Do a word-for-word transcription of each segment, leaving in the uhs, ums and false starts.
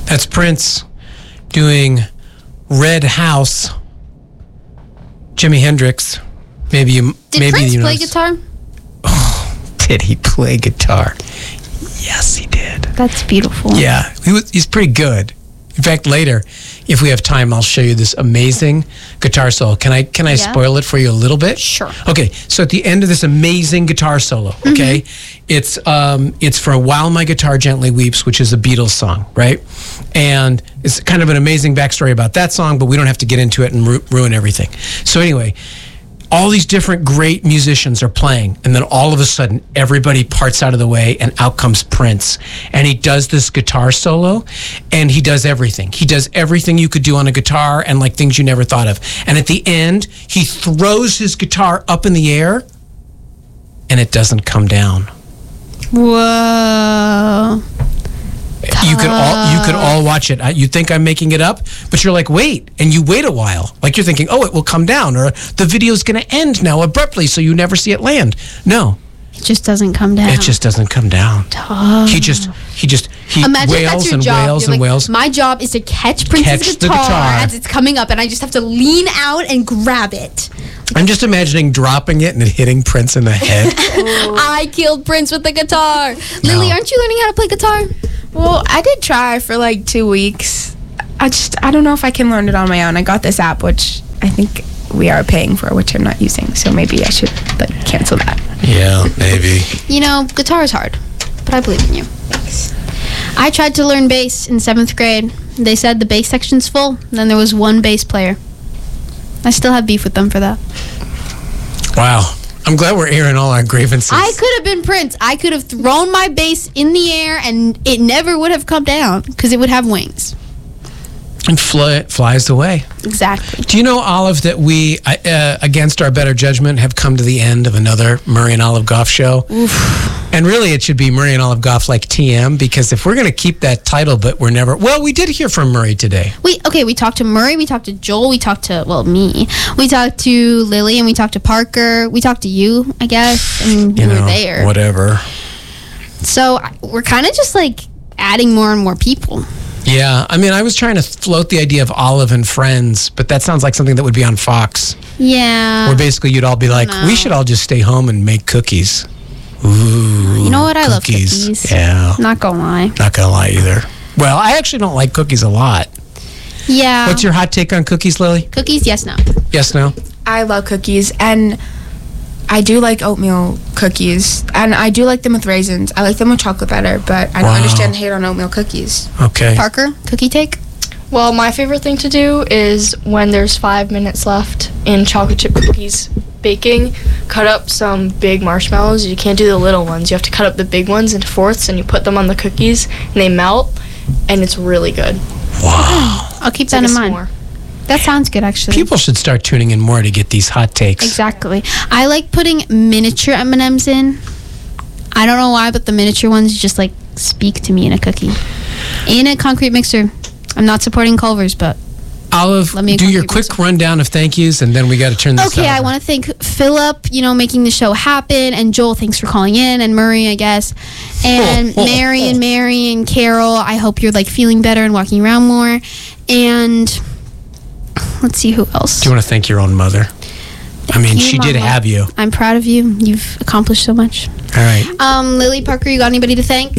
That's Prince doing Red House. Jimi Hendrix. Maybe you. Did maybe Prince you play noticed. guitar? Oh, did he play guitar? Yes, he did. That's beautiful. Yeah, he was, he's pretty good. In fact, later, if we have time, I'll show you this amazing guitar solo. Can I can I Yeah. spoil it for you a little bit? Sure. Okay, so at the end of this amazing guitar solo, okay, mm-hmm. it's um it's for "While My Guitar Gently Weeps," which is a Beatles song, right? And it's kind of an amazing backstory about that song, but we don't have to get into it and ru- ruin everything. So anyway, all these different great musicians are playing, and then all of a sudden everybody parts out of the way and out comes Prince, and he does this guitar solo, and he does everything he does everything you could do on a guitar, and like things you never thought of. And at the end he throws his guitar up in the air and it doesn't come down. Whoa. You could all you could all watch it. You think I'm making it up, but you're like, wait, and you wait a while. Like you're thinking, oh, it will come down, or the video's going to end now abruptly, so you never see it land. No, it just doesn't come down. it just doesn't come down. Duh. He just he just he Imagine wails that's your and job. wails You're and like, wails. My job is to catch Prince's Catch the guitar, guitar. as it's coming up, and I just have to lean out and grab it. I'm just imagining dropping it and it hitting Prince in the head. I killed Prince with the guitar. Lily, No. aren't you learning how to play guitar? Well, I did try for like two weeks. I just, I don't know if I can learn it on my own. I got this app, which I think we are paying for, which I'm not using. So maybe I should like cancel that. Yeah, maybe. You know, guitar is hard, but I believe in you. Thanks. I tried to learn bass in seventh grade. They said the bass section's full, and then there was one bass player. I still have beef with them for that. Wow. I'm glad we're airing all our grievances. I could have been Prince. I could have thrown my bass in the air, and it never would have come down because it would have wings. And fly, flies away. Exactly. Do you know, Olive, that we, uh, against our better judgment, have come to the end of another Murray and Olive Goff show? Oof. And really, it should be Murray and Olive Goff like T M, because if we're going to keep that title, but we're never... Well, we did hear from Murray today. We okay. We talked to Murray. We talked to Joel. We talked to well me. We talked to Lily, and we talked to Parker. We talked to you, I guess. I mean, you, You know, were there. whatever. So I- we're kind of just like adding more and more people. Yeah, I mean, I was trying to float the idea of Olive and Friends, but that sounds like something that would be on Fox, Yeah. where basically you'd all be like, know. we should all just stay home and make cookies. Ooh, You know what? I love cookies. Yeah, Not gonna lie. not gonna lie either. Well, I actually don't like cookies a lot. Yeah. What's your hot take on cookies, Lily? Cookies? Yes. No. Yes, no? I love cookies, and I do like oatmeal cookies, and I do like them with raisins. I like them with chocolate better, but I don't Wow. understand hate on oatmeal cookies. Okay. Parker, cookie take? Well, my favorite thing to do is when there's five minutes left in chocolate chip cookies baking, cut up some big marshmallows. You can't do the little ones. You have to cut up the big ones into fourths, and you put them on the cookies, and they melt, and it's really good. Wow. I'll keep It's that like in a mind. s'more. That sounds good, actually. People should start tuning in more to get these hot takes. Exactly. I like putting miniature M and M's in. I don't know why, but the miniature ones just like speak to me in a cookie. In a concrete mixer. I'm not supporting Culver's, but Olive, Let me do your concrete quick rundown of thank yous, and then we got to turn this okay. over. I want to thank Philip, you know, making the show happen, and Joel, thanks for calling in, and Murray, I guess, and Oh, oh, Mary oh. and Mary and Carol. I hope you're like feeling better and walking around more. And let's see who else. Do you want to thank your own mother? I mean, you, she did Mama. have you. I'm proud of you. You've accomplished so much. All right. Um, Lily, Parker, you got anybody to thank?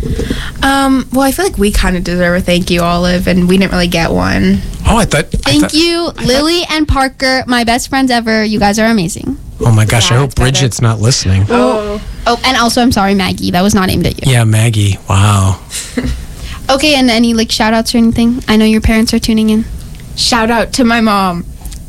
Um, well, I feel like we kind of deserve a thank you, Olive, and we didn't really get one. Oh, I thought. I Thank thought- you, Lily and Parker, my best friends ever. You guys are amazing. Oh my gosh, I Yeah, hope it's better. Bridget's not listening. Oh. Oh, and also, I'm sorry, Maggie. That was not aimed at you. Yeah, Maggie. Wow. Okay, and any like shout outs or anything? I know your parents are tuning in. Shout out to my mom.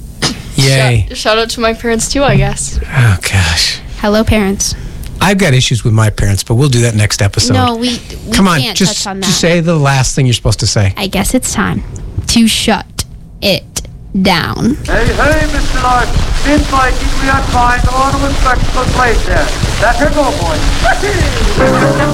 Yay. Shout, shout out to my parents too, I guess. Oh gosh. Hello, parents. I've got issues with my parents, but we'll do that next episode. No, we, we Come on, can't just, touch on that. just say the last thing you're supposed to say. I guess it's time to shut it down. Hey, hey, Mister Lark. Seems like we are trying a lot of respectful place there. That's her go, boy.